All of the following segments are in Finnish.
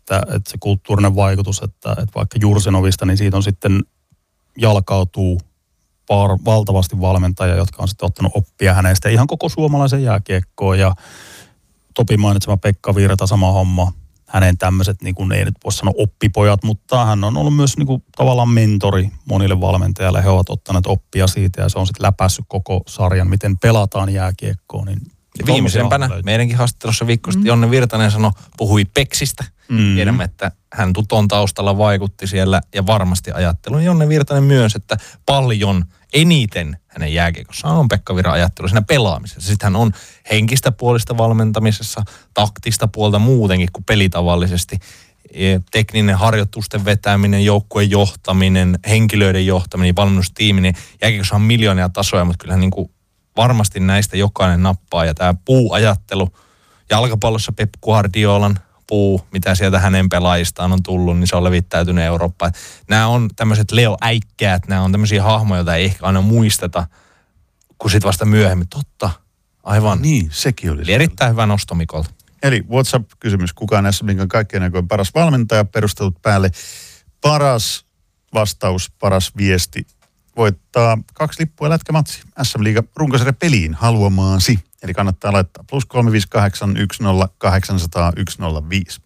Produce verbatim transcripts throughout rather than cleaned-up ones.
että, että se kulttuurinen vaikutus, että, että vaikka Jursenovista, niin siitä on sitten jalkautuu par, valtavasti valmentajia, jotka on sitten ottanut oppia hänestä ihan koko suomalaisen jääkiekkoon. Ja Topi mainitsema Pekka Virta, sama homma. Hänen tämmöiset, niin kuin ei nyt voi sanoa oppipojat, mutta hän on ollut myös niin kuin, tavallaan mentori monille valmentajille. He ovat ottaneet oppia siitä ja se on sitten läpässyt koko sarjan, miten pelataan jääkiekkoon. Niin viimeisempänä meidänkin haastattelussa viikko sitten mm. Jonne Virtanen sanoi, puhui Peksistä. Mm. Tiedämme, että hän Tuton taustalla vaikutti siellä ja varmasti ajattelun. Jonne Virtanen myös, että paljon eniten hänen jääkiekossaan on Pekka Virran ajattelu siinä pelaamisessa. Sitten hän on henkistä puolista valmentamisessa, taktista puolta muutenkin kuin pelitavallisesti. Tekninen harjoitusten vetäminen, joukkueen johtaminen, henkilöiden johtaminen, valmennustiiminen. Jääkiekossa on miljoonia tasoja, mutta kyllähän niin kuin varmasti näistä jokainen nappaa. Ja tämä puuajattelu, jalkapallossa Pep Guardiolan puu, mitä sieltä hänen pelaajistaan on tullut, niin se on levittäytynyt Eurooppaan. Nämä on tämmöiset Leo Äikkäät, nämä on tämmöisiä hahmoja, joita ei ehkä aina muisteta, kun sitten vasta myöhemmin. Totta, aivan. Niin, sekin oli. Eli erittäin hyvä nosto Mikolta. Eli WhatsApp-kysymys, kuka on S M Liigan kaikkien aikojen paras valmentaja, perustelut päälle. Paras vastaus, paras viesti. Voittaa kaksi lippua lätkämatsi S M Liigan runkosarjan peliin haluamaasi. Eli kannattaa laittaa plus kolme viisi kahdeksan yksi nolla kahdeksan nolla nolla yksi nolla viisi.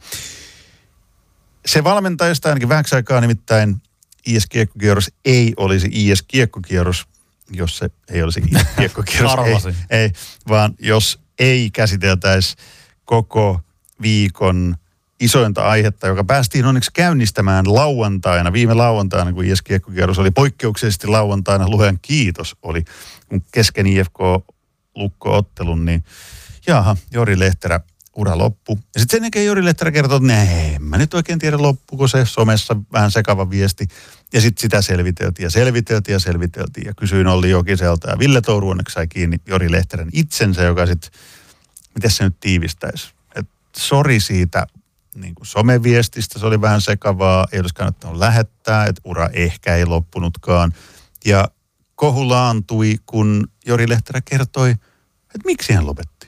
Se valmentajasta ainakin vähäksi aikaa nimittäin I S-kiekkokierros ei olisi I S-kiekkokierros, jos se ei olisi I S-kiekkokierros. Arvasin. ei, ei, vaan jos ei käsiteltäisi koko viikon isointa aihetta, joka päästiin onneksi käynnistämään lauantaina, viime lauantaina, kun I S-kiekkokierros oli poikkeuksellisesti lauantaina, luojan kiitos oli, kun kesken I F K Lukko-ottelun, niin jaha, Jori Lehterä ura loppu. Ja sitten sen jälkeen Jori Lehterä kertoo, että nee, en mä nyt oikein tiedä loppuuko se somessa vähän sekava viesti. Ja sitten sitä selviteltiin ja selviteltiin ja selviteltiin. Ja kysyin Olli Jokiselta ja Ville Touru onneksi sai kiinni Jori Lehterän itsensä, joka sitten, miten se nyt tiivistäisi? Että sori siitä niin kuin someviestistä, se oli vähän sekavaa, ei olisi kannattanut lähettää, että ura ehkä ei loppunutkaan. Ja kohu laantui, kun Jori Lehterä kertoi, että miksi hän lopetti.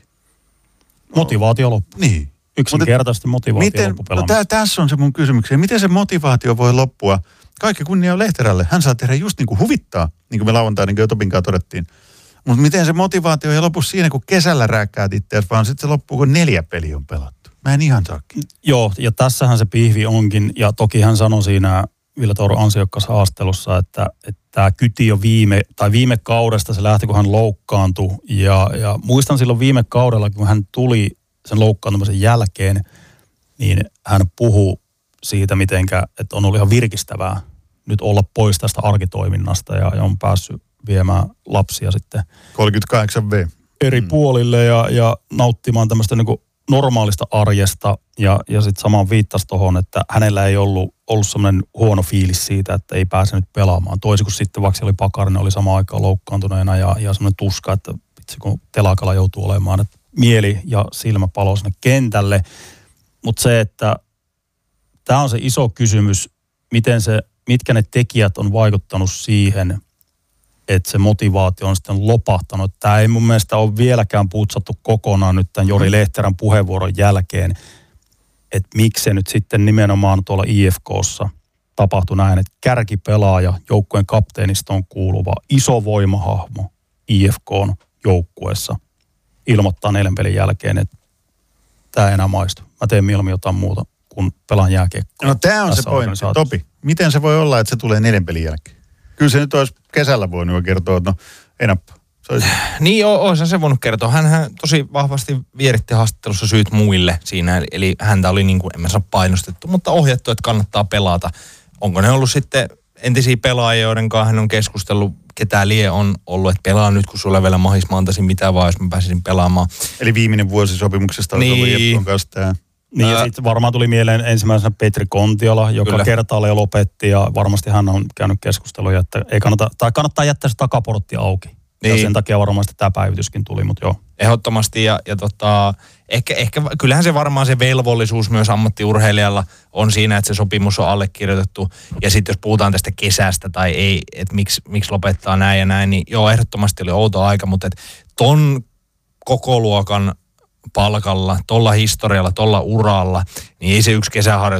Motivaatio loppu. Niin. Yksinkertaisesti motivaatio miten, loppu no tää, tässä on se mun kysymykseni. Miten se motivaatio voi loppua? Kaikki kunnia on Lehterälle. Hän saa tehdä just niin kuin huvittaa, niin kuin me lauantaina niin kuin jo Topinkaan todettiin. Mutta miten se motivaatio ei lopu siinä, kun kesällä rääkkäät itseäsi, vaan sitten se loppuu, kun neljä peliä on pelattu. Mä en ihan saa kiinni. Joo, ja tässähän se pihvi onkin, ja toki hän sanoi siinä Ville Touru ansiokkaassa haastelussa, että, että tämä kyti jo viime, tai viime kaudesta se lähti, kun hän loukkaantui. Ja, ja muistan silloin viime kaudella, kun hän tuli sen loukkaantumisen jälkeen, niin hän puhui siitä, mitenkä, että on ollut ihan virkistävää nyt olla pois tästä arkitoiminnasta ja, ja on päässyt viemään lapsia sitten kolmekymmentäkahdeksan vuotias eri mm. puolille ja, ja nauttimaan tämmöistä niin kuin normaalista arjesta. Ja, ja sitten samaan viittasi tuohon, että hänellä ei ollut, ollut semmoinen huono fiilis siitä, että ei pääse nyt pelaamaan. Toisin kuin sitten, vaikka se oli Pakarinen, oli samaan aikaan loukkaantuneena ja, ja semmoinen tuska, että vitsi kun telakalla joutuu olemaan, että mieli ja silmä paloo sinne kentälle. Mutta se, että tämä on se iso kysymys, miten se, mitkä ne tekijät on vaikuttanut siihen, että se motivaatio on sitten lopahtanut. Tämä ei mun mielestä ole vieläkään putsattu kokonaan nyt tämän Jori Lehterän puheenvuoron jälkeen, että miksi se nyt sitten nimenomaan tuolla I F K:ssa tapahtui näin, että kärkipelaaja, joukkueen kapteenistoon kuuluva iso voimahahmo I F K:n joukkueessa ilmoittaa neljän pelin jälkeen, että tämä ei enää maistu. Mä teen mieluummin jotain muuta, kun pelaan jääkiekkoa. No tämä on se pointti, Topi. Miten se voi olla, että se tulee neljän pelin jälkeen? Kyllä se nyt olisi kesällä voinut jo kertoa, että no ei nappa. Olisi... Niin, olisi se voinut kertoa. Hänhän tosi vahvasti vieritti haastattelussa syyt muille siinä. Eli häntä oli niin kuin, en mä sano painostettu, mutta ohjattu, että kannattaa pelata. Onko ne ollut sitten entisiä pelaajia, joiden kanssa hän on keskustellut, ketä lie on ollut, että pelaa nyt, kun sulle vielä mahis, mä antaisin mitä vaan, jos mä pääsisin pelaamaan. Eli viimeinen vuosi sopimuksesta olisi niin. ollut Jepkon kanssa tämä. Niin ja sitten varmaan tuli mieleen ensimmäisenä Petri Kontiola, joka Kyllä. kertaalleen lopetti ja varmasti hän on käynyt keskusteluja, että ei kannata, tai kannattaa jättää se takaportti auki. Niin. Ja sen takia varmasti tämä päivityskin tuli, mutta joo. Ehdottomasti ja, ja tota, ehkä, ehkä, kyllähän se varmaan se velvollisuus myös ammattiurheilijalla on siinä, että se sopimus on allekirjoitettu. Ja sitten jos puhutaan tästä kesästä tai ei, että miksi, miksi lopettaa näin ja näin, niin joo, ehdottomasti oli outo aika, mutta et ton kokoluokan palkalla, tolla historialla, tolla uralla, niin ei se yksi kesäharjoitus